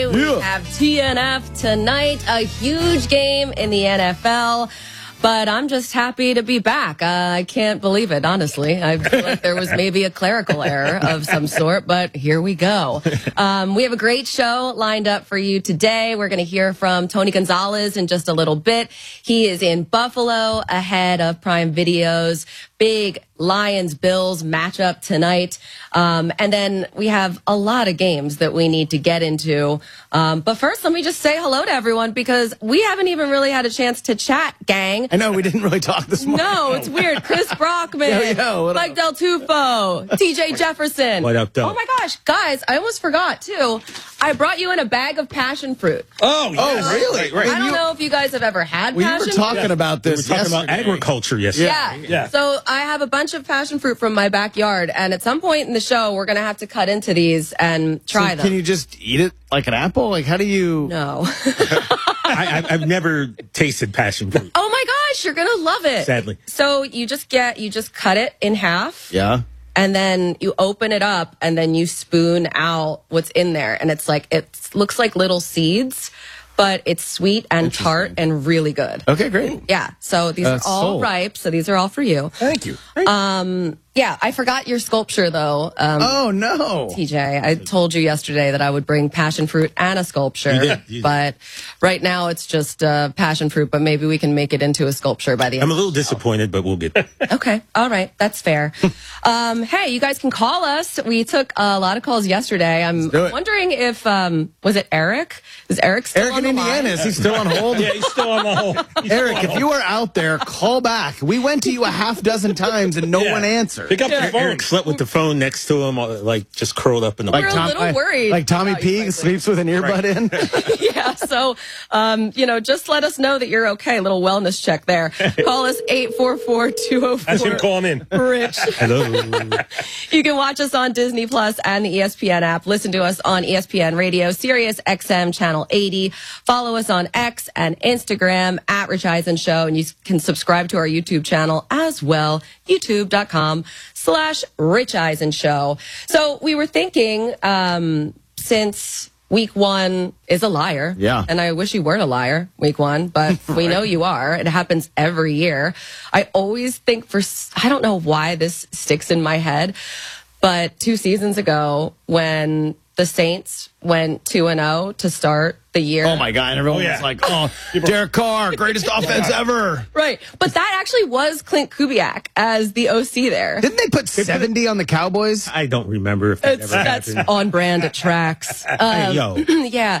We have TNF tonight, a huge game in the NFL. But I'm just happy to be back. I can't believe it, honestly. I feel like there was maybe a clerical error of some sort, but here we go. We have a great show lined up for you today. We're going to hear from Tony Gonzalez in just a little bit. He is in Buffalo ahead of Prime Video's big Lions-Bills matchup tonight. And then we have a lot of games that we need to get into. But first, let me just say hello to everyone because we haven't even really had a chance to chat, gang. I know, we didn't really talk this morning. No, it's weird. Chris Brockman, Mike Del Tufo, TJ Jefferson. What up, though? Oh my gosh, guys, I almost forgot, too. I brought you in a bag of passion fruit. Oh, yes. Oh, really? Right. I don't know if you guys have ever had We passion were talking fruit. about this We were talking yesterday. about agriculture yesterday. Yeah. So I have a bunch of passion fruit from my backyard, and at some point in the show, we're going to have to cut into these and try them. Can you just eat it like an apple? Like, how do you... No. I've never tasted passion fruit. Oh my gosh, you're going to love it. Sadly. So you just cut it in half. Yeah. And then you open it up and then you spoon out what's in there. And it's like, it looks like little seeds, but it's sweet and tart and really good. Okay, great. Yeah. So these are all sold. ripe. So these are all for you. Thank you. Yeah. I forgot your sculpture though. Oh, no. TJ, I told you yesterday that I would bring passion fruit and a sculpture. You did. But right now it's just passion fruit, but maybe we can make it into a sculpture by the end. I'm a little disappointed, but we'll get there. Okay. All right. That's fair. Hey, you guys can call us. We took a lot of calls yesterday. I'm do it. wondering if, was it Eric? Is Eric still Eric on in the Indiana, line? is he still on hold? Yeah, he's still on the whole. Eric, if you are out there, call back. We went to you a half dozen times and no one answered. Pick up the phone. Eric slept with the phone next to him, like just curled up in the We're a little worried. Like Tommy about you, P frankly. sleeps with an earbud in? Yeah. So, just let us know that you're okay. A little wellness check there. Call us 844-204. That's him calling in. Rich. Hello. You can watch us on Disney Plus and the ESPN app. Listen to us on ESPN Radio, Sirius XM Channel 80. Follow us on X and Instagram at Rich Eisen Show. And you can subscribe to our YouTube channel as well, youtube.com/Rich Eisen Show. So we were thinking, since week one is a liar. Yeah. And I wish you weren't a liar, week one, but we know you are. It happens every year. I always think I don't know why this sticks in my head, but 2 seasons ago when the Saints went 2-0 to start the year. Oh, my God. And everyone was like, Derek Carr, greatest offense ever. Right. But that actually was Clint Kubiak as the OC there. Didn't they put 70 on the Cowboys? I don't remember if that ever That's happened. on brand. It tracks. Hey, yo. Yeah.